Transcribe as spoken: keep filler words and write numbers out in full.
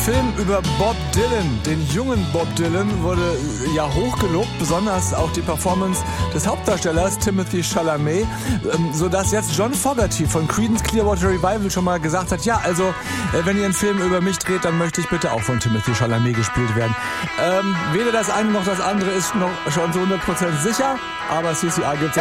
Film über Bob Dylan, den jungen Bob Dylan, wurde ja hochgelobt, besonders auch die Performance des Hauptdarstellers Timothée Chalamet, sodass jetzt John Fogerty von Creedence Clearwater Revival schon mal gesagt hat, ja, also wenn ihr einen Film über mich dreht, dann möchte ich bitte auch von Timothée Chalamet gespielt werden. Ähm, weder das eine noch das andere ist noch schon so hundert Prozent sicher, aber C C A gibt's